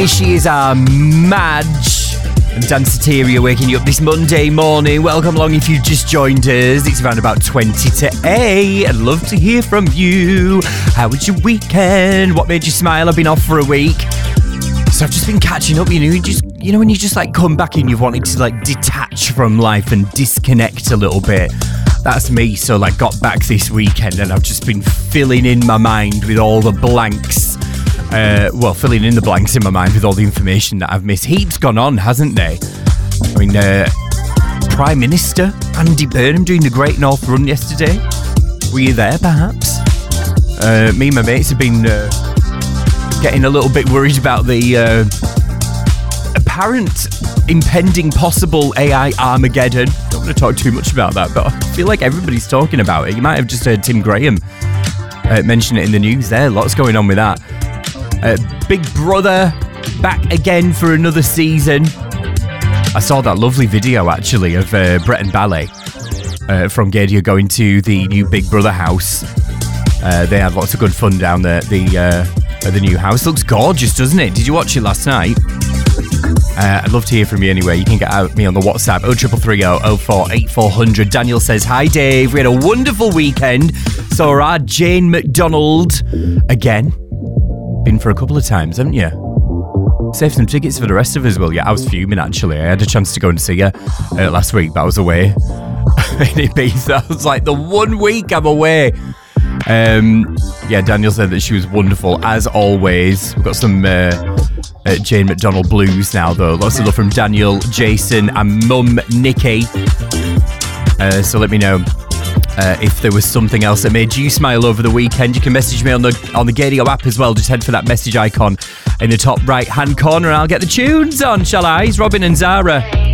Here she is, our Madge. And Danceteria waking you up this Monday morning. Welcome along if you've just joined us. It's around about 20 to 8. I'd love to hear from you. How was your weekend? What made you smile? I've been off for a week. So I've just been catching up, when you just like come back and you've wanted to like detach from life and disconnect a little bit. That's me. So like got back this weekend and I've just been filling in my mind with all the blanks. Filling in the blanks in my mind with all the information that I've missed. Heaps gone on, hasn't they? I mean, Prime Minister Andy Burnham doing the Great North Run yesterday. Were you there, perhaps? Me and my mates have been getting a little bit worried about the apparent impending possible AI Armageddon. Don't want to talk too much about that, but I feel like everybody's talking about it. You might have just heard Tim Graham mention it in the news there. Lots going on with that. Big Brother back again for another season. I saw that lovely video actually of Brett and Ballet from Gadia going to the new Big Brother house. They had lots of good fun down there at the new house. Looks gorgeous, doesn't it? Did you watch it last night? I'd love to hear from you anyway. You can get at me on the WhatsApp 0330 04 8400. Daniel says, hi Dave, we had a wonderful weekend. Saw our Jane McDonald again. Been for a couple of times, haven't you? Saved some tickets for the rest of us, will you? I was fuming actually. I had a chance to go and see her last week, but I was away in Ibiza. I was like, the 1 week I'm away. Daniel said that she was wonderful as always. We've got some Jane McDonald blues now though. Lots of love from Daniel, Jason and Mum Nikki. So let me know if there was something else that made you smile over the weekend. You can message me on the Gadio app as well. Just head for that message icon in the top right hand corner and I'll get the tunes on, shall I? It's Robin and Zara.